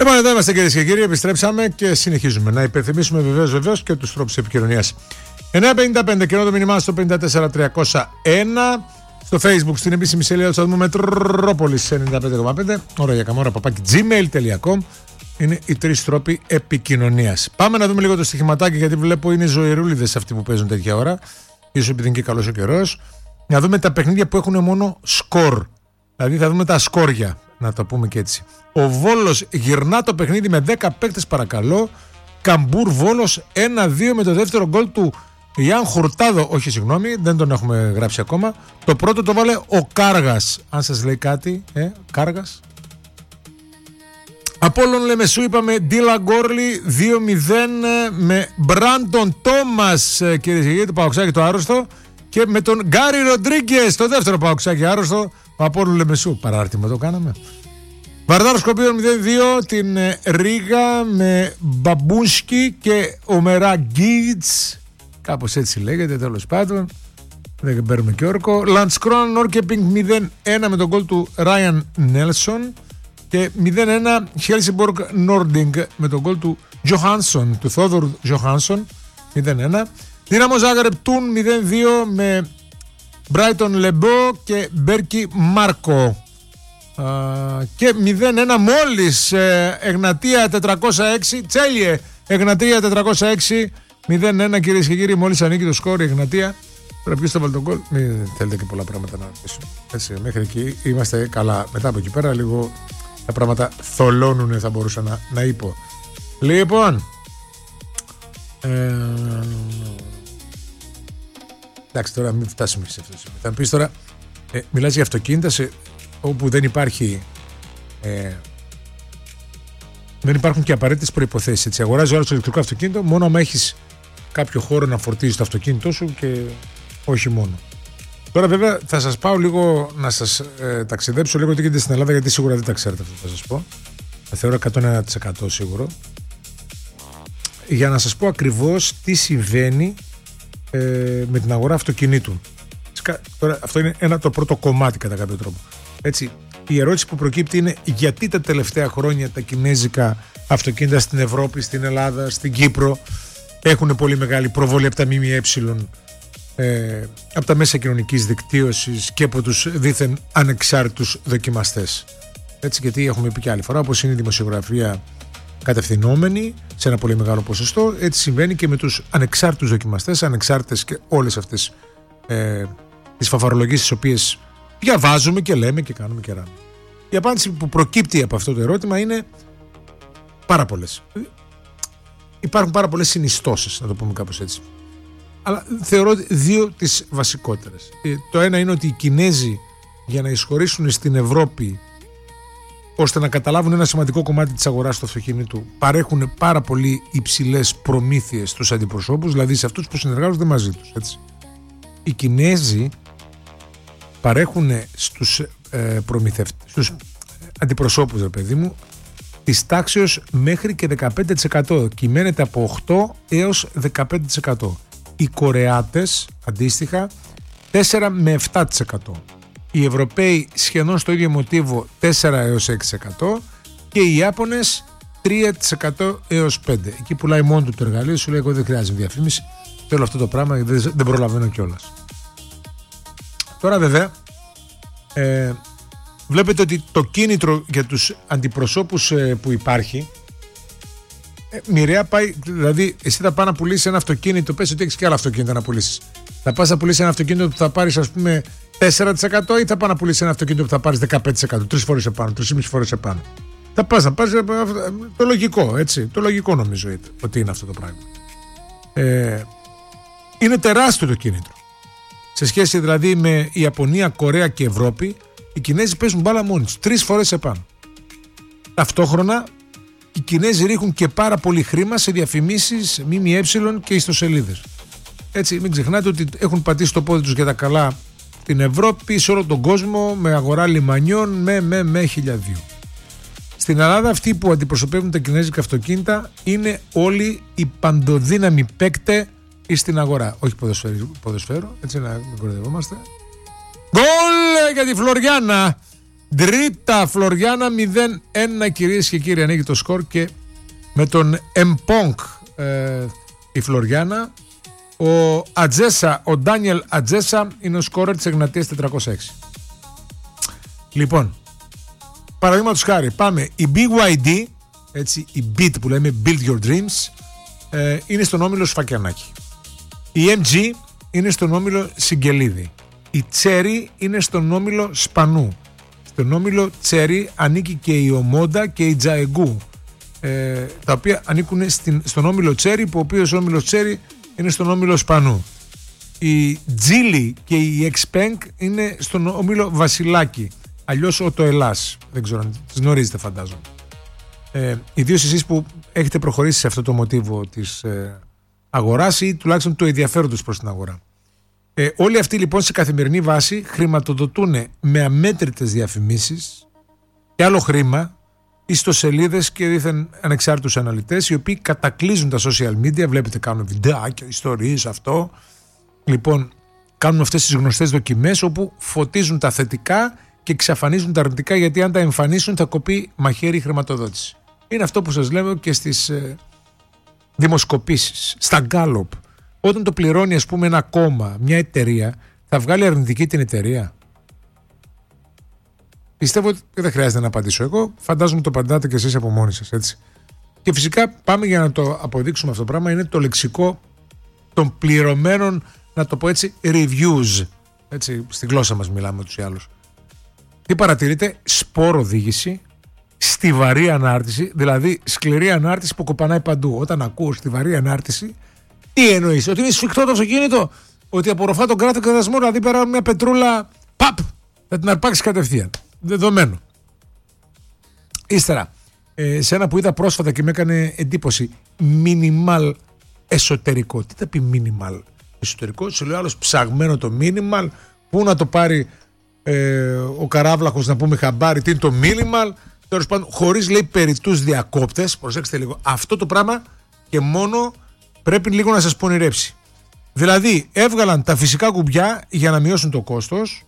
Λοιπόν, εδώ είμαστε κυρίες και κύριοι, επιστρέψαμε και συνεχίζουμε να υπενθυμίσουμε βεβαίως και τους τρόπους επικοινωνίας. 9.55 και το μήνυμά στο 54301. Στο Facebook, στην επίσημη σελίδα του σταθμού Μετρόπολης 95,5. Ώρα για καμόρα @gmail.com. Είναι οι τρεις τρόποι επικοινωνίας. Πάμε να δούμε λίγο το στοιχηματάκι, γιατί βλέπω είναι ζωηρούλιδες αυτοί που παίζουν τέτοια ώρα. Ίσως επειδή είναι και καλός ο καιρός. Να δούμε τα παιχνίδια που έχουν μόνο σκορ. Δηλαδή θα δούμε τα σκόρια, να το πούμε και έτσι. Ο Βόλος γυρνά το παιχνίδι με 10 παίκτες, παρακαλώ. Καμπούρ Βόλος 1-2 με το δεύτερο γκολ του Ιαν Χουρτάδο. Όχι, συγγνώμη, δεν τον έχουμε γράψει ακόμα. Το πρώτο το βάλε ο Κάργας. Αν σας λέει κάτι, Κάργας. Απόλλων Λεμεσού είπαμε Ντίλα Γκόρλι 2-0 με Μπράντον Τόμας, κυρίες και κύριοι, το Παοξάκι το άρρωστο, και με τον Γκάρι Ροντρίγκες το δεύτερο Παοξάκι άρρωστο. Ο Απόλλων Λεμεσού, παράρτημα το κάναμε. Βαρδάρος Σκοπίων 0-2 την Ρίγα με Μπαμπούσκι και Ομερά Γκίτς. Κάπως έτσι λέγεται, τέλος πάντων. Δεν παίρνουμε και όρκο. Λαντσκρόν Νόρκεπινγκ 0-1 με τον γκολ του Ράιαν Νέλσον. Και 0-1 Χέλσιμποργκ Νόρντινγκ με τον γκολ του Τζοχάνσον, του Θόδωρ Τζοχάνσον. 0-1. Δύναμο Ζάγκρεπ Τούν 0-2 με Μπράιτον Λεμπό και Μπέρκι Μάρκο. Και 0-1 μόλις Εγνατία 406, Τσέλιε Εγνατία 406, 0-1 κυρίες και κύριοι, μόλις ανήκει το σκόρ η Εγνατία. Πρέπει ποιος θα βάλει τον γκολ. Μην θέλετε και πολλά πράγματα να πέσουν. Έτσι, μέχρι εκεί είμαστε καλά. Μετά από εκεί πέρα λίγο τα πράγματα θολώνουν, θα μπορούσα να είπω. Λοιπόν, εντάξει, τώρα μην φτάσουμε σε αυτό. Θα μου πεις τώρα, μιλάς για αυτοκίνητα όπου δεν υπάρχει, δεν υπάρχουν και απαραίτητες προϋποθέσεις. Έτσι, αγοράζει όλο το ηλεκτρικό αυτοκίνητο μόνο αν έχεις κάποιο χώρο να φορτίζεις το αυτοκίνητό σου και όχι μόνο. Τώρα βέβαια θα σας πάω λίγο να σας ταξιδέψω λίγο τι γίνεται στην Ελλάδα, γιατί σίγουρα δεν τα ξέρετε αυτό που θα σας πω. Θα θεωρώ 101% σίγουρο. Για να σας πω ακριβώς τι συμβαίνει με την αγορά αυτοκινήτων. Τώρα, αυτό είναι το πρώτο κομμάτι κατά κάποιο τρόπο. Έτσι, η ερώτηση που προκύπτει είναι γιατί τα τελευταία χρόνια τα κινέζικα αυτοκίνητα στην Ευρώπη, στην Ελλάδα, στην Κύπρο έχουν πολύ μεγάλη προβολή από τα ΜΜΕ, από τα μέσα κοινωνικής δικτύωσης και από τους δήθεν ανεξάρτητους δοκιμαστές. Έτσι, γιατί έχουμε πει και άλλη φορά, όπως είναι η δημοσιογραφία κατευθυνόμενη σε ένα πολύ μεγάλο ποσοστό, έτσι συμβαίνει και με τους ανεξάρτητους δοκιμαστές, ανεξάρτητες και όλες αυτές τις φαφαρολογίες τις οποίες διαβάζουμε και λέμε και κάνουμε και ράμε. Η απάντηση που προκύπτει από αυτό το ερώτημα είναι πάρα πολλές. Υπάρχουν πάρα πολλές συνιστώσεις, να το πούμε κάπως έτσι. Αλλά θεωρώ δύο τις βασικότερες. Το ένα είναι ότι οι Κινέζοι, για να εισχωρήσουν στην Ευρώπη ώστε να καταλάβουν ένα σημαντικό κομμάτι της αγοράς του αυτοκίνητου, παρέχουν πάρα πολύ υψηλές προμήθειες στους αντιπροσώπους, δηλαδή σε αυτούς που συνεργάζονται μαζί τους. Έτσι. Οι Κινέζοι παρέχουν στους στους αντιπροσώπους, παιδί μου, της τάξεως μέχρι και 15%. Κυμαίνεται από 8 έως 15%. Οι Κορεάτες αντίστοιχα 4 με 7%. Οι Ευρωπαίοι σχεδόν στο ίδιο μοτίβο 4 έως 6% και οι Ιάπωνες 3% έως 5%. Εκεί πουλάει μόνο του το εργαλείο, σου λέει εγώ δεν χρειάζεται διαφήμιση, θέλω αυτό το πράγμα γιατί δεν προλαβαίνω κιόλας. Τώρα βέβαια βλέπετε ότι το κίνητρο για τους αντιπροσώπους που υπάρχει μοιραία πάει, δηλαδή εσύ θα πας να πουλήσεις ένα αυτοκίνητο, πες ότι έχεις και άλλα αυτοκίνητα να πουλήσεις. Θα πας να πουλήσεις ένα αυτοκίνητο που θα πάρεις ας πούμε 4% ή θα πας να πουλήσεις ένα αυτοκίνητο που θα πάρεις 15%, 3 φορές επάνω, 3,5 φορές επάνω. Θα πας να πάρεις το λογικό, έτσι, το λογικό νομίζω ότι είναι αυτό το πράγμα. Είναι τεράστιο το κίνητρο. Σε σχέση δηλαδή με Ιαπωνία, Κορέα και Ευρώπη, οι Κινέζοι παίζουν μπάλα μόνοι τους, 3 φορές επάνω. Ταυτόχρονα οι Κινέζοι ρίχνουν και πάρα πολύ χρήμα σε διαφημίσεις ΜΜΕ και ιστοσελίδες. Έτσι, μην ξεχνάτε ότι έχουν πατήσει το πόδι τους για τα καλά στην Ευρώπη, σε όλο τον κόσμο, με αγορά λιμανιών, με 1002. Στην Ελλάδα αυτοί που αντιπροσωπεύουν τα κινέζικα αυτοκίνητα είναι όλοι οι παντοδύναμοι παίκτε στην αγορά. Όχι ποδοσφαίρο, έτσι να μην κοροϊδευόμαστε. Γκολ για τη Φλωριάνα! Τρίτα Φλωριάνα 0-1 κυρίες και κύριοι, ανοίγει το σκορ και με τον Εμπόνκ η Φλωριάνα. Ο Ατζέσα, ο Ντάνιελ Ατζέσα είναι ο σκόρερ της Εγνατίας 406. Λοιπόν, παραδείγματος χάρη, πάμε. Η BYD, έτσι, η BIT που λέμε Build Your Dreams, είναι στον όμιλο Σφακιανάκη. Η MG είναι στον όμιλο Συγγελίδη. Η Cherry είναι στον όμιλο Σπανού. Στον όμιλο Cherry ανήκει και η Ομόντα και η Τζαεγκού, τα οποία ανήκουν στον όμιλο Cherry, που ο οποίος όμιλος Cherry είναι στον όμιλο Σπανού. Η Τζίλι και η Expank είναι στον όμιλο Βασιλάκη, αλλιώς ο το Ελλάς. Δεν ξέρω αν τις γνωρίζετε, φαντάζομαι. Ιδίως εσείς που έχετε προχωρήσει σε αυτό το μοτίβο της αγοράς ή τουλάχιστον του ενδιαφέροντος προς την αγορά. Όλοι αυτοί λοιπόν σε καθημερινή βάση χρηματοδοτούν με αμέτρητες διαφημίσεις και άλλο χρήμα ιστοσελίδες και δήθεν ανεξάρτητους αναλυτές, οι οποίοι κατακλείζουν τα social media. Βλέπετε, κάνουν βιντεάκια, ιστορίες, αυτό. Λοιπόν, κάνουν αυτές τις γνωστές δοκιμές όπου φωτίζουν τα θετικά και εξαφανίζουν τα αρνητικά, γιατί αν τα εμφανίσουν θα κοπεί μαχαίρι η χρηματοδότηση. Είναι αυτό που σας λέω και στις δημοσκοπήσεις, στα Gallup. Όταν το πληρώνει, ας πούμε, ένα κόμμα, μια εταιρεία, θα βγάλει αρνητική την εταιρεία? Πιστεύω ότι δεν χρειάζεται να απαντήσω εγώ. Φαντάζομαι το απαντάτε και εσείς από μόνοι σας, έτσι. Και φυσικά πάμε για να το αποδείξουμε αυτό το πράγμα. Είναι το λεξικό των πληρωμένων, να το πω έτσι, reviews. Έτσι, στη γλώσσα μας μιλάμε ούτως ή άλλως. Τι παρατηρείτε? Σπόρο οδήγηση, στιβαρή ανάρτηση, δηλαδή σκληρή ανάρτηση που κοπανάει παντού. Όταν ακούω στιβαρή ανάρτηση, τι εννοείς? Ότι είναι σφιχτό το αυτοκίνητο? Ότι απορροφά τον κράτο κατασμό, δηλαδή πέρα μια πετρούλα, παπ, θα την αρπάξει κατευθείαν. Δεδομένο. Ύστερα, σε ένα που είδα πρόσφατα και με έκανε εντύπωση, minimal εσωτερικό. Τι θα πει minimal εσωτερικό? Σου λέει άλλος, ψαγμένο το minimal. Πού να το πάρει ο καράβλαχος, να πούμε χαμπάρι, τι είναι το minimal? Τέλος πάντων, χωρίς, λέει, περιττούς διακόπτες. Προσέξτε λίγο. Αυτό το πράγμα και μόνο πρέπει λίγο να σας πονηρέψει. Δηλαδή, έβγαλαν τα φυσικά κουμπιά για να μειώσουν το κόστος.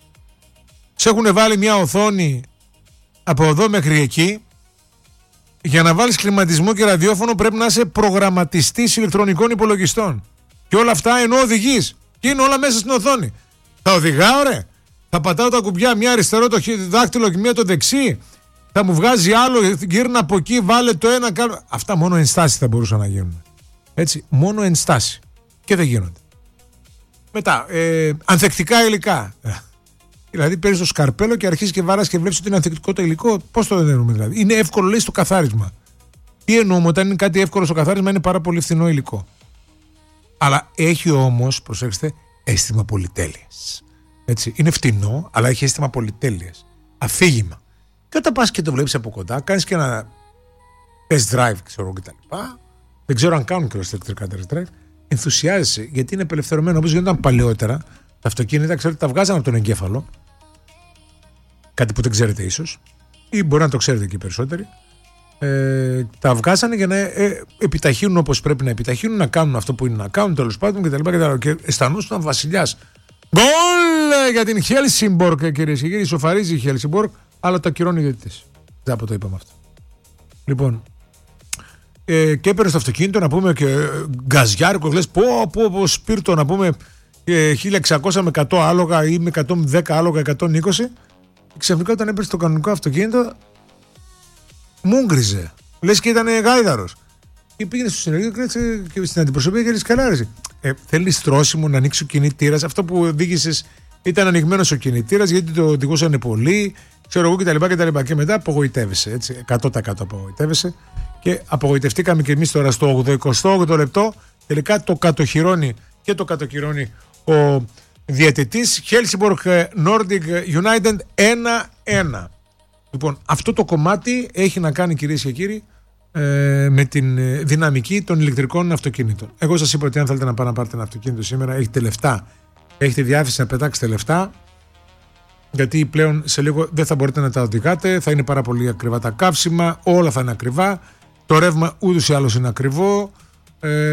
Σε έχουν βάλει μια οθόνη από εδώ μέχρι εκεί. Για να βάλεις κλιματισμό και ραδιόφωνο πρέπει να είσαι προγραμματιστής ηλεκτρονικών υπολογιστών. Και όλα αυτά ενώ οδηγείς. Και είναι όλα μέσα στην οθόνη. Θα οδηγάω, ρε? Θα πατάω τα κουμπιά, μια αριστερό το δάχτυλο και μια το δεξί? Θα μου βγάζει άλλο, γύρνα από εκεί, βάλε το ένα, κάνω. Αυτά μόνο ενστάσεις θα μπορούσαν να γίνουν. Έτσι, μόνο ενστάσεις. Και δεν γίνονται. Μετά, ανθεκτικά υλικά. Δηλαδή παίρνεις το σκαρπέλο και αρχίζεις και βάρας και βλέπεις ότι είναι ανθεκτικό το υλικό. Πώς το εννοούμε δηλαδή? Είναι εύκολο, λέει, στο καθάρισμα. Τι εννοούμε? Όταν είναι κάτι εύκολο στο καθάρισμα, είναι πάρα πολύ φθηνό υλικό. Αλλά έχει όμως, προσέξτε, αίσθημα πολυτέλειας. Έτσι, είναι φτηνό, αλλά έχει αίσθημα πολυτέλειας. Αφήγημα. Και όταν πας και το βλέπεις από κοντά, κάνεις και ένα test drive, ξέρω κτλ. Δεν ξέρω αν κάνουν και ηλεκτρικά test drive. Ενθουσιάζεσαι γιατί είναι απελευθερωμένο. Όπως γινόταν παλαιότερα, τα αυτοκίνητα, ξέρετε, τα βγάζανε από τον εγκέφαλο. Κάτι που δεν ξέρετε ίσως, ή μπορεί να το ξέρετε και οι περισσότεροι. Τα βγάζανε για να επιταχύνουν όπως πρέπει να επιταχύνουν, να κάνουν αυτό που είναι να κάνουν, τέλος πάντων κτλ. Και αισθανόσταν βασιλιάς. Γκολ για την Χέλσιμπορκ, κυρίες και κύριοι. Σοφαρίζει η Χέλσιμπορκ, αλλά το ακυρώνει ο διαιτητής. Δεν από το είπαμε αυτό. Λοιπόν, και έπαιρνε στο αυτοκίνητο να πούμε και γκαζιάρικο, λες πω σπίρτο να πούμε 1600 με 100 άλογα ή με 110 άλογα 120. Ξαφνικά όταν έπαιρνε στο κανονικό αυτοκίνητο μούγκριζε. Λες και ήταν γάιδαρος. Και πήγαινε στο συνεργείο και στην αντιπροσωπεία και λες καλά ρε. Θέλεις τρώσιμο να ανοίξει ο κινητήρας? Αυτό που οδήγησες ήταν ανοιγμένος ο κινητήρας γιατί το οδηγούσαν πολύ, ξέρω εγώ κτλ. Και μετά απογοητεύεσαι, έτσι, 100% απογοητεύεσαι. Και απογοητευτήκαμε και εμείς τώρα στο 88ο λεπτό. Τελικά το κατοχυρώνει και το κατοχυρώνει ο διαιτητής. Helsingborg Nordic United 1-1. Λοιπόν, αυτό το κομμάτι έχει να κάνει, κυρίες και κύριοι, με την δυναμική των ηλεκτρικών αυτοκίνητων. Εγώ σας είπα ότι αν θέλετε να πάτε να πάρετε ένα αυτοκίνητο σήμερα, έχετε λεφτά, έχετε διάθεση να πετάξετε λεφτά, γιατί πλέον σε λίγο δεν θα μπορείτε να τα οδηγάτε, θα είναι πάρα πολύ ακριβά τα καύσιμα, όλα θα είναι ακριβά, το ρεύμα ούτως ή άλλως είναι ακριβό,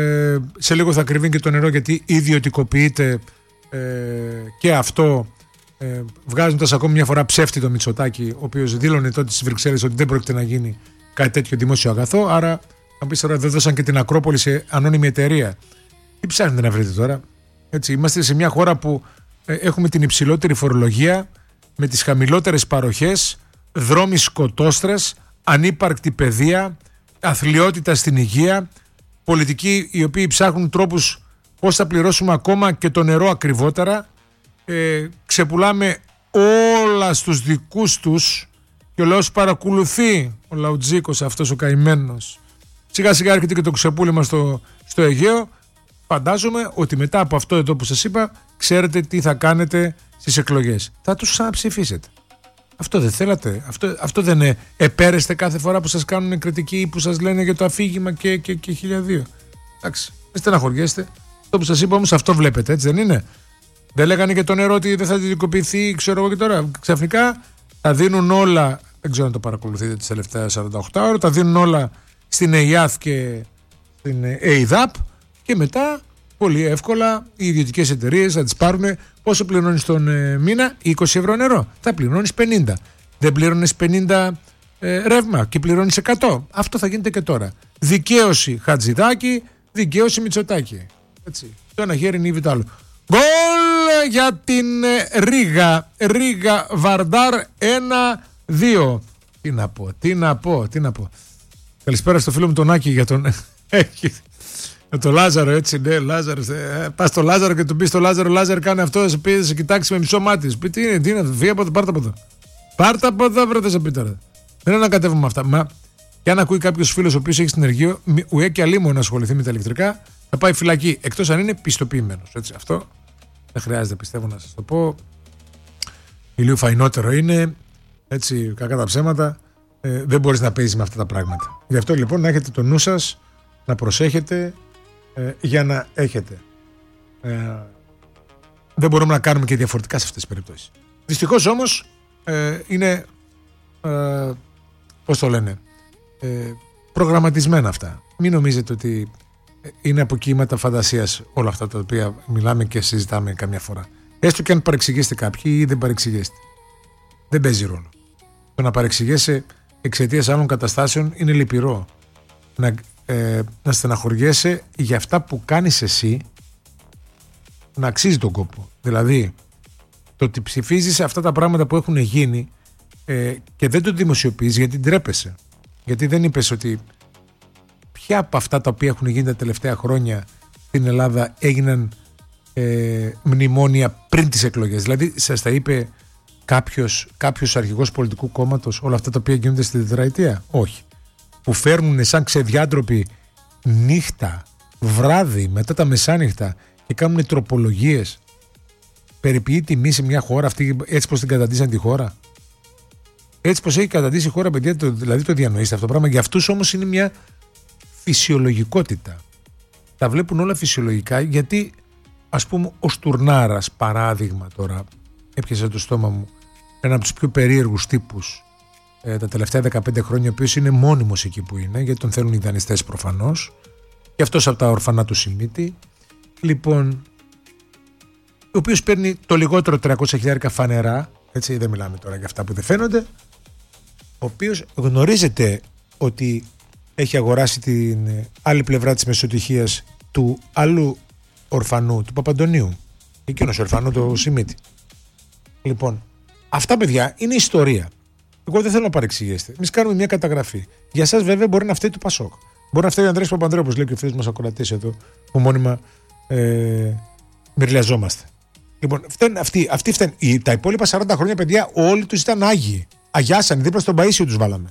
σε λίγο θα ακριβεί και το νερό γιατί ιδιωτικοποιείται και αυτό βγάζοντας ακόμη μια φορά ψεύτη το Μητσοτάκη, ο οποίος δήλωνε τότε στις Βρυξέλλες ότι δεν πρόκειται να γίνει κάτι τέτοιο δημόσιο αγαθό. Άρα, αν πεις τώρα, δεν δώσαν και την Ακρόπολη σε ανώνυμη εταιρεία. Τι ψάχνετε να βρείτε τώρα? Έτσι, είμαστε σε μια χώρα που έχουμε την υψηλότερη φορολογία, με τις χαμηλότερες παροχές, δρόμοι σκοτώστρες, ανύπαρκτη παιδεία, αθλιότητα στην υγεία, πολιτικοί οι οποίοι ψάχνουν τρόπους πώς θα πληρώσουμε ακόμα και το νερό ακριβότερα, ξεπουλάμε όλα στους δικούς τους και ο λαός παρακολουθεί, ο Λαουτζίκος αυτός ο καημένος. Σιγά σιγά έρχεται και το ξεπούλημα στο Αιγαίο. Φαντάζομαι ότι μετά από αυτό εδώ που σας είπα, ξέρετε τι θα κάνετε στις εκλογές. Θα τους ξαναψηφίσετε. Αυτό δεν θέλατε? Αυτό δεν επέρεστε κάθε φορά που σας κάνουν κριτική ή που σας λένε για το αφήγημα και 1002? Εντάξει, δεν στεναχωριέστε. Αυτό που σας είπα όμως, αυτό βλέπετε, έτσι δεν είναι? Δεν λέγανε και το νερό ότι δεν θα δικοποιηθεί, ξέρω εγώ, και τώρα ξαφνικά τα δίνουν όλα. Δεν ξέρω αν το παρακολουθείτε τις τελευταίες 48 ώρες. Τα δίνουν όλα στην ΕΙΑΘ και στην ΕΙΔΑΠ και μετά πολύ εύκολα οι ιδιωτικές εταιρείες θα τις πάρουν. Πόσο πληρώνεις τον μήνα? 20 ευρώ νερό. Θα πληρώνεις 50. Δεν πληρώνεις 50 ρεύμα και πληρώνεις 100. Αυτό θα γίνεται και τώρα. Δικαίωση Χατζηδάκη, δικαίωση Μητσοτάκη. Έτσι. Το ένα χέρι είναι το άλλο. Γκολ για την Ρίγα. Ρίγα Βαρντάρ 1-2. Τι να πω. Καλησπέρα στο φίλο μου τον Άκη για τον... το Λάζαρο, έτσι, ναι, Λάζαρο. Πας στο Λάζαρο και του πει στο Λάζαρο, Λάζαρο κάνει αυτό, σε πει, σε κοιτάξει με μισό μάτι. Πει τι είναι, φύγε από εδώ, πάρτε από εδώ. Πάρτε από εδώ, βρείτε σε πει τώρα. Δεν ανακατεύουμε αυτά. Μα και αν ακούει κάποιο φίλο ο οποίο έχει συνεργείο, ουέ και αλίμονο να ασχοληθεί με τα ηλεκτρικά, θα πάει φυλακή. Εκτός αν είναι πιστοποιημένο. Αυτό δεν χρειάζεται, πιστεύω, να σας το πω. Ηλίου φαϊνότερο είναι. Έτσι, κακά τα ψέματα. Δεν μπορείς να παίζεις με αυτά τα πράγματα. Γι' αυτό λοιπόν να έχετε το νου σας, να προσέχετε για να έχετε. Δεν μπορούμε να κάνουμε και διαφορετικά σε αυτές τις περιπτώσεις. Δυστυχώς όμως είναι πώς το λένε, προγραμματισμένα αυτά. Μην νομίζετε ότι είναι από κύματα φαντασίας όλα αυτά τα οποία μιλάμε και συζητάμε καμιά φορά. Έστω και αν παρεξηγήσετε κάποιοι ή δεν παρεξηγήσετε. Δεν παίζει ρόλο. Το να παρεξηγέσαι εξαιτίας άλλων καταστάσεων είναι λυπηρό. Να στεναχωριέσαι για αυτά που κάνεις εσύ να αξίζει τον κόπο. Δηλαδή, το ότι ψηφίζεις αυτά τα πράγματα που έχουν γίνει και δεν το δημοσιοποιείς γιατί ντρέπεσαι. Γιατί δεν είπες ότι ποια από αυτά τα οποία έχουν γίνει τα τελευταία χρόνια στην Ελλάδα έγιναν μνημόνια πριν τις εκλογές. Δηλαδή, σας τα είπε κάποιος αρχηγός πολιτικού κόμματος όλα αυτά τα οποία γίνονται στη τετραετία? Όχι. Που φέρνουν σαν ξεδιάντροποι νύχτα, βράδυ, μετά τα μεσάνυχτα και κάνουν τροπολογίες. Περιποιεί τιμή σε μια χώρα αυτή, έτσι πως την καταντήσαν τη χώρα? Έτσι πως έχει καταντήσει η χώρα, παιδιά, δηλαδή το διανοείστε αυτό το πράγμα? Για αυτούς όμως είναι μια φυσιολογικότητα. Τα βλέπουν όλα φυσιολογικά, γιατί ας πούμε ο Στουρνάρας, παράδειγμα, τώρα έπιασε το στόμα μου, ένα από τους πιο περίεργους τύπους τα τελευταία 15 χρόνια, ο οποίος είναι μόνιμος εκεί που είναι, γιατί τον θέλουν οι δανειστές προφανώς, και αυτός από τα ορφανά του Σιμίτη, λοιπόν, ο οποίος παίρνει το λιγότερο 300.000 φανερά, έτσι, δεν μιλάμε τώρα για αυτά που δεν φαίνονται, ο οποίος γνωρίζετε ότι έχει αγοράσει την άλλη πλευρά της μεσοτυχίας του άλλου ορφανού, του Παπαντονίου, εκείνος ορφανού του Σιμίτη. Λοιπόν, αυτά, παιδιά, είναι ιστορία. Εγώ δεν θέλω να παρεξηγήσετε. Εμείς κάνουμε μια καταγραφή. Για εσάς, βέβαια, μπορεί να φταίει του Πασόκ. Μπορεί να φταίει ο Ανδρέας Παπανδρέου, όπως λέει και ο φίλος μας ακροατής εδώ, που μόνιμα μυρλιαζόμαστε. Λοιπόν, αυτοί φταίνουν. Τα υπόλοιπα 40 χρόνια, παιδιά, όλοι τους ήταν άγιοι. Αγιάσανε, δίπλα στον Παΐσιο τους βάλαμε.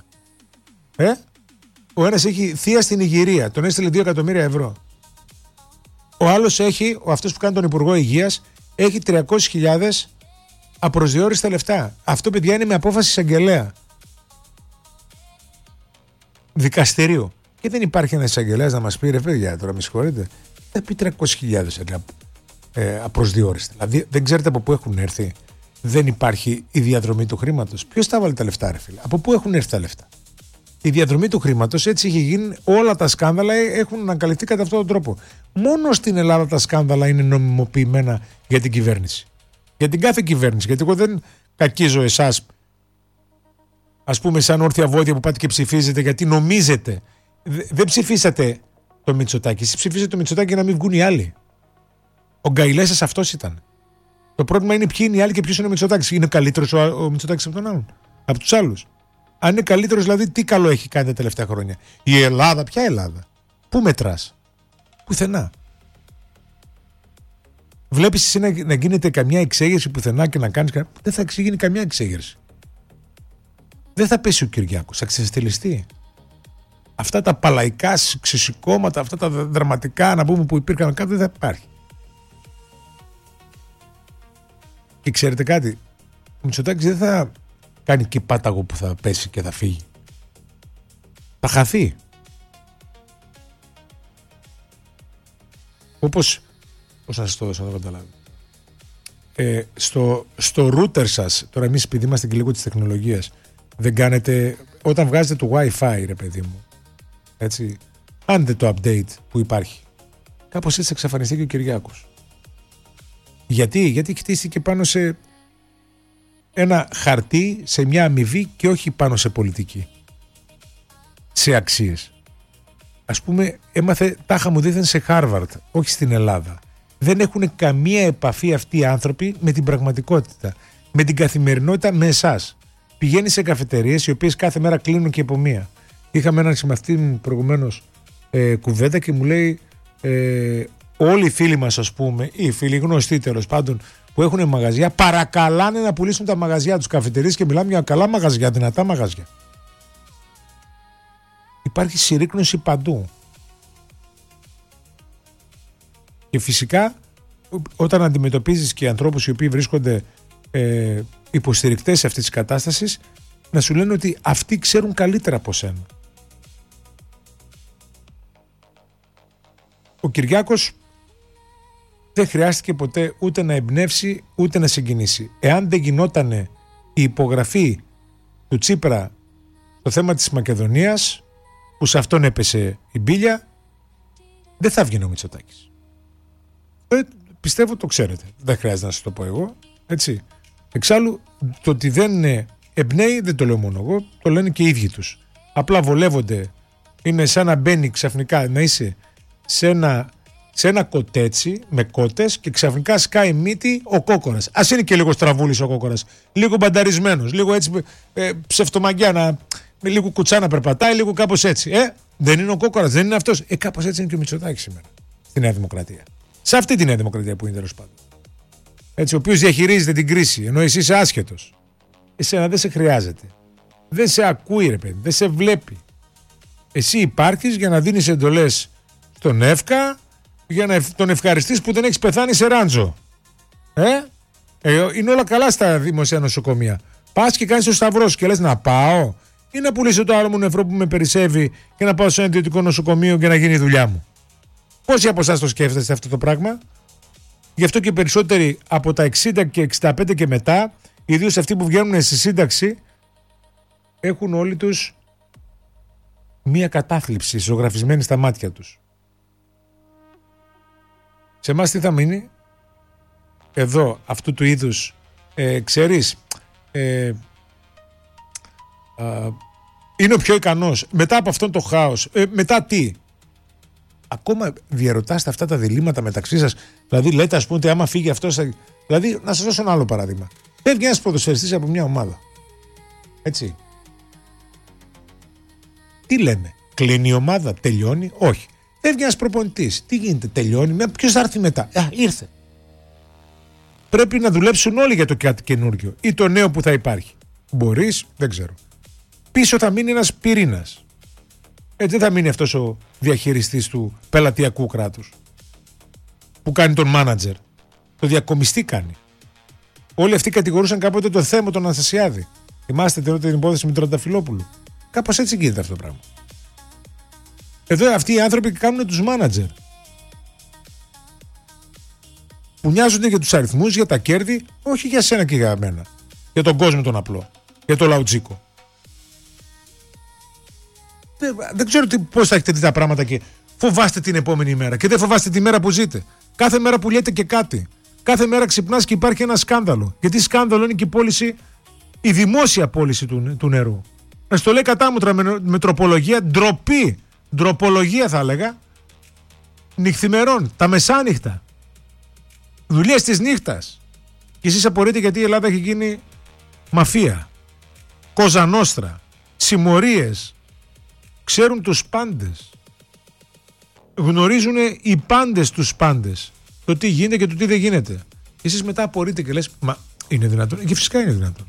Ο ένας έχει θεία στην Ιγυρία, τον έστειλε 2 εκατομμύρια ευρώ. Ο άλλος έχει, αυτός που κάνει τον Υπουργό Υγείας, έχει 300.000 απροσδιόριστα λεφτά. Αυτό, παιδιά, είναι με απόφαση εισαγγελέα. Δικαστηρίου. Και δεν υπάρχει ένας εισαγγελέας να μας πει, ρε παιδιά, τώρα με συγχωρείτε, θα πει 300.000 απροσδιόριστα. Δηλαδή δεν ξέρετε από πού έχουν έρθει? Δεν υπάρχει η διαδρομή του χρήματος. Ποιος τα βάλει τα λεφτά, ρε φίλε? Από πού έχουν έρθει τα λεφτά? Η διαδρομή του χρήματος, έτσι είχε γίνει. Όλα τα σκάνδαλα έχουν ανακαλυφθεί κατά αυτόν τον τρόπο. Μόνο στην Ελλάδα τα σκάνδαλα είναι νομιμοποιημένα για την κυβέρνηση. Για την κάθε κυβέρνηση. Γιατί εγώ δεν κακίζω εσάς, ας πούμε, σαν όρθια βόδια που πάτε και ψηφίζετε, γιατί νομίζετε. Δεν ψηφίσατε το Μητσοτάκη. Εσείς ψηφίσατε το Μητσοτάκη για να μην βγουν οι άλλοι. Ο γκαιλές σας αυτός ήταν. Το πρόβλημα είναι ποιοι είναι οι άλλοι και ποιος είναι ο Μητσοτάκης. Είναι καλύτερος ο Μητσοτάκης από τον άλλον, από τους άλλους? Αν είναι καλύτερος, δηλαδή, τι καλό έχει κάνει τα τελευταία χρόνια? Η Ελλάδα, ποια Ελλάδα? Πού μετράς? Πουθενά. Βλέπεις εσύ να γίνεται καμιά εξέγερση πουθενά και να κάνεις. Δεν θα γίνει καμιά εξέγερση. Δεν θα πέσει ο Κυριάκος, θα ξεστελιστεί. Αυτά τα παλαϊκά ξεσηκώματα, αυτά τα δραματικά να πούμε που υπήρχαν κάτω, δεν θα υπάρχει. Και ξέρετε κάτι, ο Μητσοτάκης δεν θα κάνει και πάταγο που θα πέσει και θα φύγει. Θα χαθεί. Όπως, πώς να σας το δώσω να το καταλάβει. Στο router σας, τώρα εμείς επειδή είμαστε και λίγο της τεχνολογίας, δεν κάνετε, όταν βγάζετε το Wi-Fi, ρε παιδί μου, έτσι, κάνετε το update που υπάρχει. Κάπως έτσι εξαφανιστεί και ο Κυριάκος. Γιατί χτίστηκε πάνω σε ένα χαρτί, σε μια αμοιβή και όχι πάνω σε πολιτική. Σε αξίες. Ας πούμε, έμαθε τάχα μου δήθεν σε Χάρβαρντ, όχι στην Ελλάδα. Δεν έχουν καμία επαφή αυτοί οι άνθρωποι με την πραγματικότητα, με την καθημερινότητα, με εσάς. Πηγαίνει σε καφετερίες οι οποίες κάθε μέρα κλείνουν και από μία. Είχαμε έναν συμμαθητή μου προηγουμένως κουβέντα και μου λέει όλοι οι φίλοι μας, ας πούμε, ή οι φίλοι γνωστοί τέλος πάντων που έχουν μαγαζιά, παρακαλάνε να πουλήσουν τα μαγαζιά τους, καφετερίες, και μιλάμε για καλά μαγαζιά, δυνατά μαγαζιά. Υπάρχει συρρίκνωση παντού. Και φυσικά όταν αντιμετωπίζεις και ανθρώπους οι οποίοι βρίσκονται υποστηρικτές αυτής της κατάστασης, να σου λένε ότι αυτοί ξέρουν καλύτερα από σένα. Ο Κυριάκος δεν χρειάστηκε ποτέ ούτε να εμπνεύσει ούτε να συγκινήσει. Εάν δεν γινότανε η υπογραφή του Τσίπρα στο θέμα της Μακεδονίας, που σε αυτόν έπεσε η μπίλια, δεν θα βγαίνει ο Μητσοτάκης. Πιστεύω το ξέρετε. Δεν χρειάζεται να σας το πω εγώ. Έτσι. Εξάλλου, το ότι δεν εμπνέει δεν το λέω μόνο εγώ, το λένε και οι ίδιοι τους. Απλά βολεύονται. Είναι σαν να μπαίνει ξαφνικά, να είσαι σε ένα κοτέτσι με κότες και ξαφνικά σκάει μύτη ο κόκορας. Ας είναι και λίγο στραβούλης ο κόκορας. Λίγο μπανταρισμένος, λίγο έτσι ψευτομαγκιά, με λίγο κουτσά να περπατάει, λίγο κάπως έτσι. Δεν είναι ο κόκορας, δεν είναι αυτός. Κάπως έτσι είναι και ο Μητσοτάκης σήμερα στη Νέα Δημοκρατία. Σε αυτή τη Νέα Δημοκρατία που είναι, τέλος πάντων. Έτσι, ο οποίος διαχειρίζεται την κρίση, ενώ εσύ είσαι άσχετος. Εσένα δεν σε χρειάζεται. Δεν σε ακούει, ρε παιδί, δεν σε βλέπει. Εσύ υπάρχεις για να δίνεις εντολές στον ΕΦΚΑ, για να τον ευχαριστείς που δεν έχεις πεθάνει σε ράντζο. Είναι όλα καλά στα δημοσία νοσοκομεία. Πας και κάνεις το σταυρό σου και λες να πάω, ή να πουλήσω το άλλο μου νεφρό που με περισσεύει και να πάω σε ένα ιδιωτικό νοσοκομείο και να γίνει η δουλειά μου. Πόσοι από εσάς το σκέφτεστε αυτό το πράγμα? Γι' αυτό και περισσότεροι από τα 60 και 65 και μετά, ιδίως αυτοί που βγαίνουν στη σύνταξη, έχουν όλοι τους μία κατάθλιψη ζωγραφισμένη στα μάτια τους. Σε εμάς τι θα μείνει? Εδώ αυτού του είδους ξέρεις, είναι ο πιο ικανός. Μετά από αυτόν το χάος, μετά τι? Ακόμα διαρωτάστε αυτά τα διλήμματα μεταξύ σας. Δηλαδή λέτε, ας πούμε, ότι άμα φύγει αυτός. Δηλαδή, να σας δώσω ένα άλλο παράδειγμα. Φεύγει ένας ποδοσφαιριστής από μια ομάδα. Έτσι. Τι λέμε? Κλείνει η ομάδα, τελειώνει? Όχι. Φεύγει ένας προπονητής. Τι γίνεται? Τελειώνει? Ποιος θα έρθει μετά? Ήρθε. Πρέπει να δουλέψουν όλοι για το κάτι καινούργιο ή το νέο που θα υπάρχει. Μπορείς? Δεν ξέρω. Πίσω θα μείνει ένας πυρήνας. Δεν θα μείνει αυτός ο διαχειριστής του πελατειακού κράτους που κάνει τον μάνατζερ. Το διακομιστή κάνει. Όλοι αυτοί κατηγορούσαν κάποτε το Θέμο τον Αναστασιάδη. Θυμάστε την υπόθεση με τον Τρανταφυλόπουλο? Κάπως έτσι γίνεται αυτό το πράγμα. Εδώ αυτοί οι άνθρωποι κάνουν τους μάνατζερ. Που νοιάζονται για τους αριθμούς, για τα κέρδη, όχι για σένα και για μένα. Για τον κόσμο τον απλό. Για το λαουτζίκο. Δεν ξέρω πώς θα έχετε δει τα πράγματα και φοβάστε την επόμενη μέρα. Και δεν φοβάστε τη μέρα που ζείτε. Κάθε μέρα που λέτε και κάτι. Κάθε μέρα ξυπνάς και υπάρχει ένα σκάνδαλο. Γιατί σκάνδαλο είναι και η δημόσια πώληση του νερού. Να στο λέει κατάμουτρα με τροπολογία, ντροπή, ντροπολογία θα έλεγα, νυχθημερών, τα μεσάνυχτα, δουλειές της νύχτας. Και εσείς απορείτε γιατί η Ελλάδα έχει γίνει μαφία, κοζανόστρα, συμμορίες. Ξέρουν τους πάντες. Γνωρίζουν οι πάντες τους πάντες. Το τι γίνεται και το τι δεν γίνεται. Εσείς μετά απορείτε και λες, μα είναι δυνατόν? Και φυσικά είναι δυνατόν.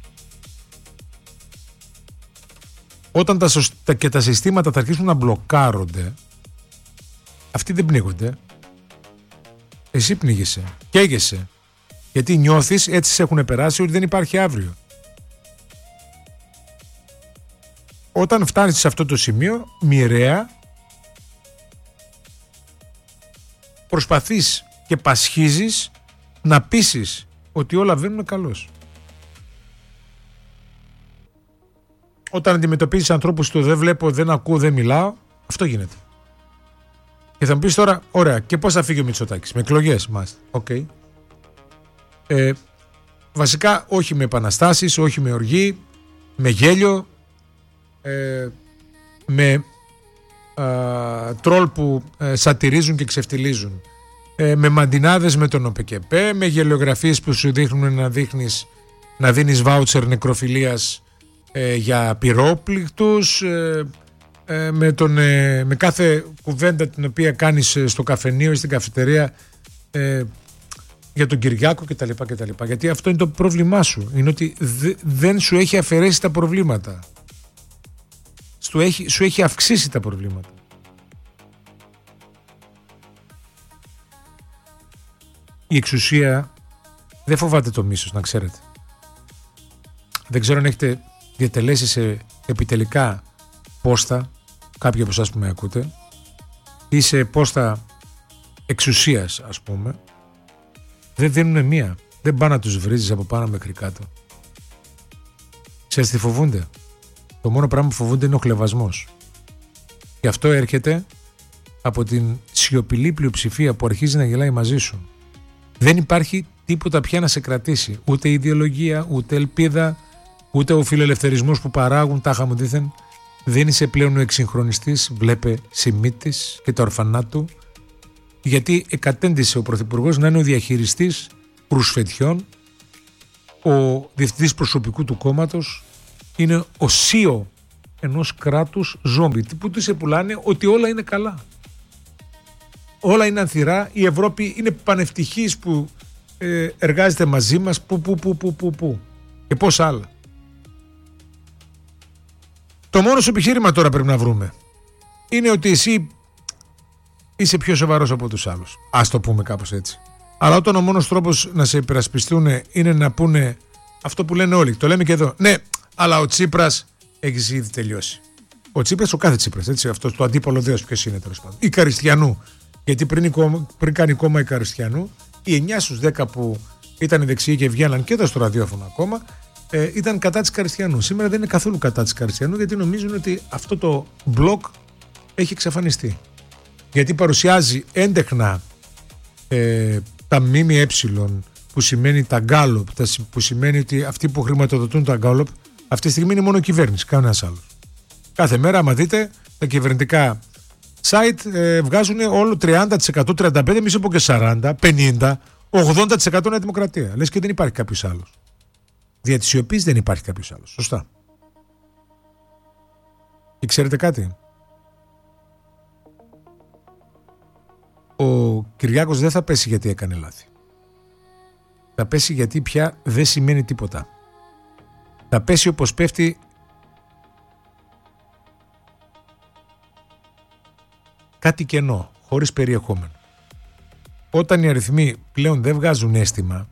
Όταν τα συστήματα θα αρχίσουν να μπλοκάρονται, αυτοί δεν πνίγονται. Εσύ πνίγεσαι, καίγεσαι. Γιατί νιώθεις, έτσι σε έχουν περάσει, ότι δεν υπάρχει αύριο. Όταν φτάνεις σε αυτό το σημείο, μοιραία προσπαθείς και πασχίζεις να πείσεις ότι όλα βαίνουν καλώς. Όταν αντιμετωπίζεις ανθρώπους του δεν βλέπω, δεν ακούω, δεν μιλάω, αυτό γίνεται. Και θα μου πεις τώρα, ωραία, και πώς θα φύγει ο Μητσοτάκης? Με εκλογές, μάλιστα. Okay. Βασικά όχι με επαναστάσεις, όχι με οργή, με γέλιο, με τρόλ που σατυρίζουν και ξεφτιλίζουν, με μαντινάδες με τον ΟΠΚΠ, με γελιογραφίες που σου δείχνουν να δίνεις βάουτσερ νεκροφιλίας για πυρόπληκτους, με κάθε κουβέντα την οποία κάνεις στο καφενείο ή στην καφετερία για τον Κυριάκο κτλ. Γιατί αυτό είναι το πρόβλημά σου. Είναι ότι δεν σου έχει αφαιρέσει τα προβλήματα. Σου έχει αυξήσει τα προβλήματα. Η εξουσία δεν φοβάται το μίσος, να ξέρετε. Δεν ξέρω αν έχετε διατελέσει σε επιτελικά πόστα, κάποιοι από εσάς που με ακούτε, ή σε πόστα εξουσίας, ας πούμε. Δεν δίνουν μία. Δεν πάνε να τους βρίζεις από πάνω μέχρι κάτω. Ξέρεις τι φοβούνται? Το μόνο πράγμα που φοβούνται είναι ο χλευασμός. Και αυτό έρχεται από την σιωπηλή πλειοψηφία που αρχίζει να γελάει μαζί σου. Δεν υπάρχει τίποτα πια να σε κρατήσει. Ούτε ιδεολογία, ούτε ελπίδα, ούτε ο φιλελευθερισμός που παράγουν τάχα μου δήθεν. Δεν είσαι πλέον ο εξυγχρονιστής, βλέπε Σιμίτης και τα ορφανά του. Γιατί εκατέντησε ο Πρωθυπουργός να είναι ο διαχειριστής ρουσφετιών, ο διευθυντής προσωπικού του κόμματος είναι ο CEO ενός κράτους ζόμπι, που του σε πουλάνε ότι όλα είναι καλά. Όλα είναι ανθυρά, η Ευρώπη είναι πανευτυχής που εργάζεται μαζί μας, που και πόσα άλλα. Το μόνο σου επιχείρημα τώρα πρέπει να βρούμε είναι ότι εσύ είσαι πιο σοβαρός από τους άλλους. Ας το πούμε κάπως έτσι. Αλλά όταν ο μόνος τρόπος να σε υπερασπιστούν είναι να πούνε αυτό που λένε όλοι, το λέμε και εδώ. Ναι, αλλά ο Τσίπρας έχει ήδη τελειώσει. Ο Τσίπρας, ο κάθε Τσίπρας, έτσι, αυτό το αντίπολο δέος, ποιος είναι τέλος πάντων? Η Καριστιανού. Γιατί πριν κάνει κόμμα η Καριστιανού, οι 9 στους 10 που ήταν δεξιοί και βγαίναν και εδώ στο ραδιόφωνο ακόμα, ήταν κατά της Καριστιανού. Σήμερα δεν είναι καθόλου κατά της Καριστιανού, γιατί νομίζουν ότι αυτό το μπλοκ έχει εξαφανιστεί. Γιατί παρουσιάζει έντεχνα τα ΜΜΕ, που σημαίνει τα γκάλοπ, που σημαίνει ότι αυτοί που χρηματοδοτούν τα γκάλοπ αυτή τη στιγμή είναι μόνο κυβέρνηση, κανένας άλλος. Κάθε μέρα, άμα δείτε, τα κυβερνητικά site βγάζουν όλο 30%, 35%, μη σου πω και 40%, 50%, 80% Νέα Δημοκρατία. Λες και δεν υπάρχει κάποιος άλλος. Δια της σιωπής δεν υπάρχει κάποιος άλλος. Σωστά. Και ξέρετε κάτι? Ο Κυριάκος δεν θα πέσει γιατί έκανε λάθη. Θα πέσει γιατί πια δεν σημαίνει τίποτα. Θα πέσει όπως πέφτει κάτι κενό, χωρίς περιεχόμενο. Όταν οι αριθμοί πλέον δεν βγάζουν αίσθημα,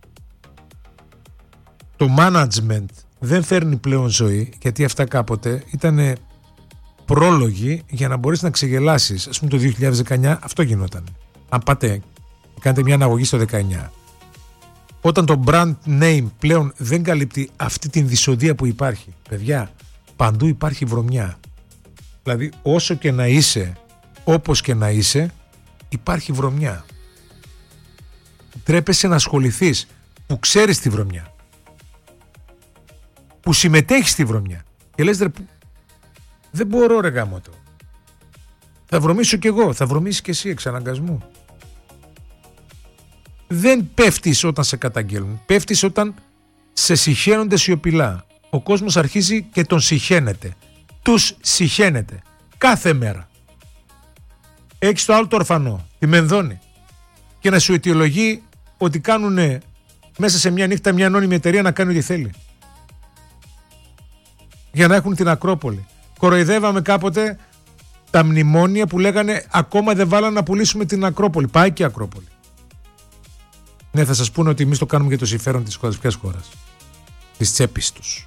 το management δεν φέρνει πλέον ζωή, γιατί αυτά κάποτε ήταν πρόλογοι για να μπορείς να ξεγελάσεις. Ας πούμε το 2019 αυτό γινόταν. Αν πάτε και κάνετε μια αναγωγή στο 19. Όταν το brand name πλέον δεν καλύπτει αυτή την δυσοδεία που υπάρχει. Παιδιά, παντού υπάρχει βρωμιά. Δηλαδή όσο και να είσαι, όπως και να είσαι, υπάρχει βρωμιά. τρέπεσαι να ασχοληθείς, που ξέρεις τη βρωμιά, που συμμετέχεις στη βρωμιά και λες δεν μπορώ ρε γάμοτο, θα βρωμίσω κι εγώ, θα βρωμίσεις κι εσύ εξ αναγκασμού. Δεν πέφτεις όταν σε καταγγέλνουν, πέφτεις όταν σε συχαίνονται σιωπηλά. Ο κόσμος αρχίζει και τον συχαίνεται, τους συχαίνεται κάθε μέρα. Έχεις το άλλο το ορφανό, τη Μενδώνη, και να σου αιτιολογεί ότι κάνουν μέσα σε μια νύχτα μια ανώνυμη εταιρεία να κάνει ό,τι θέλει για να έχουν την Ακρόπολη. Κοροϊδεύαμε κάποτε τα μνημόνια που λέγανε ακόμα δεν βάλανε να πουλήσουμε την Ακρόπολη. Πάει και η Ακρόπολη. Ναι, θα σας πούνε ότι εμείς το κάνουμε για το συμφέρον της χώρας. Ποιας χώρας? Της τσέπης τους.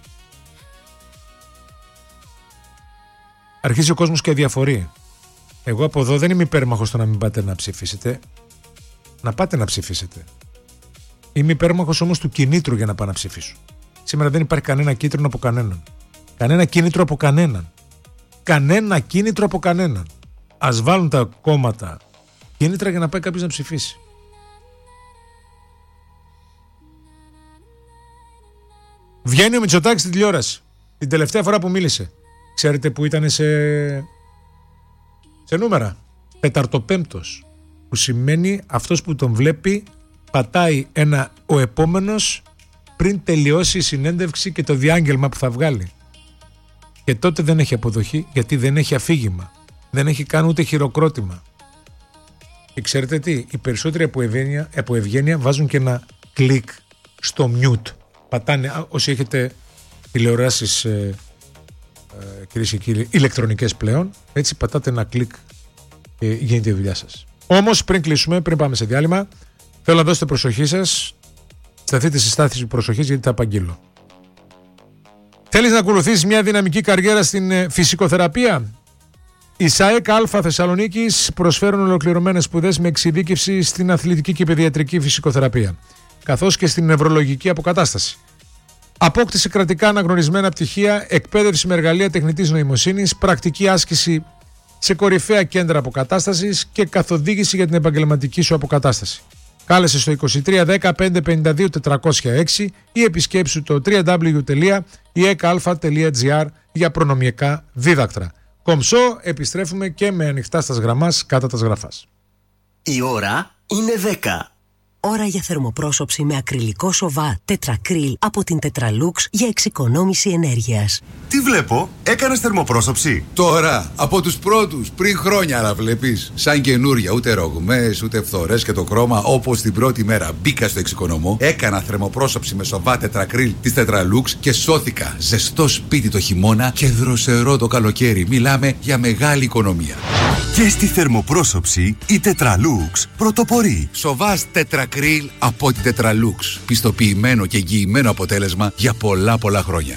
Αρχίζει ο κόσμος και αδιαφορεί. Εγώ από εδώ δεν είμαι υπέρμαχος στο να μην πάτε να ψηφίσετε. Να πάτε να ψηφίσετε. Είμαι υπέρμαχος όμως του κινήτρου για να πάω να ψηφίσω. Σήμερα δεν υπάρχει κανένα κίνητρο από κανέναν. Κανένα κίνητρο από κανέναν. Κανένα κίνητρο από κανέναν. Ας βάλουν τα κόμματα κίνητρα για να πάει κάποιος να ψηφίσει. Βγαίνει ο Μητσοτάκης στην τηλεόραση. Την τελευταία φορά που μίλησε. Ξέρετε που ήταν σε νούμερα. 4ο-5ος. Που σημαίνει αυτός που τον βλέπει πατάει ο επόμενος πριν τελειώσει η συνέντευξη και το διάγγελμα που θα βγάλει. Και τότε δεν έχει αποδοχή, γιατί δεν έχει αφήγημα. Δεν έχει καν ούτε χειροκρότημα. Και ξέρετε τι, οι περισσότεροι από ευγένεια βάζουν και ένα κλικ στο mute. Πατάνε, όσοι έχετε τηλεοράσεις, κυρίες και κύριοι, ηλεκτρονικές πλέον, έτσι πατάτε ένα κλικ και γίνεται η δουλειά σας. Όμως πριν κλείσουμε, πριν πάμε σε διάλειμμα, θέλω να δώσετε προσοχή σας, σταθείτε στη στάθηση προσοχής γιατί θα απαγγείλω. Θέλεις να ακολουθήσεις μια δυναμική καριέρα στην φυσικοθεραπεία? Οι ΣΑΕΚ Α Θεσσαλονίκης προσφέρουν ολοκληρωμένες σπουδές με εξειδίκευση στην αθλητική και παιδιατρική φυσικοθεραπεία, καθώς και στην νευρολογική αποκατάσταση. Απόκτηση κρατικά αναγνωρισμένα πτυχία, εκπαίδευση με εργαλεία τεχνητής νοημοσύνης, πρακτική άσκηση σε κορυφαία κέντρα αποκατάστασης και καθοδήγηση για την επαγγελματική σου αποκατάσταση. Κάλεσε στο 23 10 552 406 ή επισκέψου το www.ekalfa.gr για προνομιακά δίδακτρα. Κομψό, επιστρέφουμε και με ανοιχτά στα γραμμάς κατά τα γραφάς. Η ώρα είναι 10. Ώρα για θερμοπρόσωψη με ακριλικό σοβά τετρακρίλ από την Tetralux για εξοικονόμηση ενέργειας. Τι βλέπω, έκανες θερμοπρόσωψη? Τώρα, από τους πρώτους, πριν χρόνια να βλέπεις. Σαν καινούρια, ούτε ρογμές, ούτε φθορές και το χρώμα, όπως την πρώτη μέρα μπήκα στο εξοικονομώ, έκανα θερμοπρόσωψη με σοβά τετρακρίλ της Tetralux και σώθηκα. Ζεστό σπίτι το χειμώνα και δροσερό το καλοκαίρι. Μιλάμε για μεγάλη οικονομία. Και στη θερμοπρόσωψη η Tetralux πρωτοπορεί. Σοβάς τετρακρίλ από την Tetralux. Πιστοποιημένο και εγγυημένο αποτέλεσμα για πολλά χρόνια.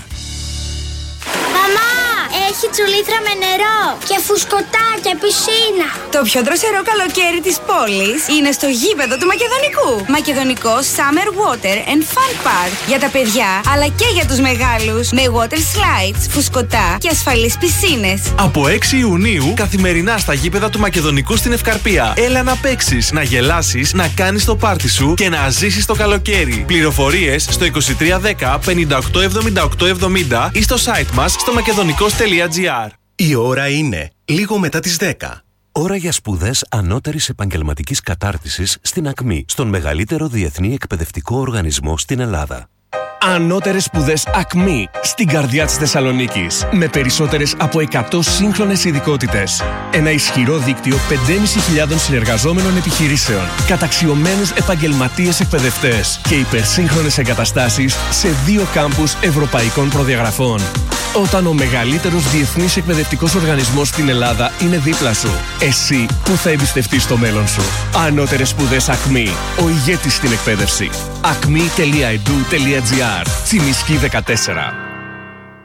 Έχει τσουλήθρα με νερό και φουσκωτά και πισίνα. Το πιο δροσερό καλοκαίρι της πόλης είναι στο γήπεδο του Μακεδονικού. Μακεδονικό Summer Water and Fun Park. Για τα παιδιά αλλά και για τους μεγάλους. Με water slides, φουσκωτά και ασφαλείς πισίνες. Από 6 Ιουνίου καθημερινά στα γήπεδα του Μακεδονικού στην Ευκαρπία. Έλα να παίξεις, να γελάσεις, να κάνεις το πάρτι σου και να ζήσεις το καλοκαίρι. Πληροφορίες στο 2310 58 78 70 ή στο site μας στο makedonico.gr. Η ώρα είναι λίγο μετά τις 10. Ώρα για σπουδές ανώτερης επαγγελματικής κατάρτισης στην ΑΚΜΗ, στον μεγαλύτερο διεθνή εκπαιδευτικό οργανισμό στην Ελλάδα. Ανώτερες σπουδές ΑΚΜΗ στην καρδιά της Θεσσαλονίκης. Με περισσότερες από 100 σύγχρονες ειδικότητες. Ένα ισχυρό δίκτυο 5.500 συνεργαζόμενων επιχειρήσεων. Καταξιωμένους επαγγελματίες εκπαιδευτές. Και υπερσύγχρονες εγκαταστάσεις σε 2 κάμπους ευρωπαϊκών προδιαγραφών. Όταν ο μεγαλύτερος διεθνής εκπαιδευτικός οργανισμός στην Ελλάδα είναι δίπλα σου, εσύ που θα εμπιστευτείς το μέλλον σου. Ανώτερες σπουδές ΑΚΜΗ. Ο ηγέτης στην εκπαίδευση. acme.edu.gr. Τσιμισκή 14.